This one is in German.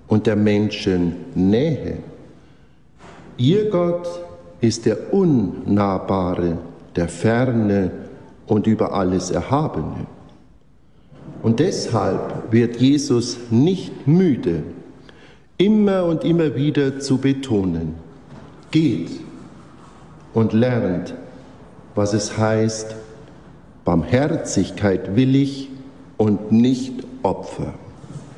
und der Menschen Nähe. Ihr Gott ist der Unnahbare, der Ferne und über alles Erhabene. Und deshalb wird Jesus nicht müde, immer und immer wieder zu betonen: Geht und lernt, was es heißt, Barmherzigkeit will ich und nicht Opfer.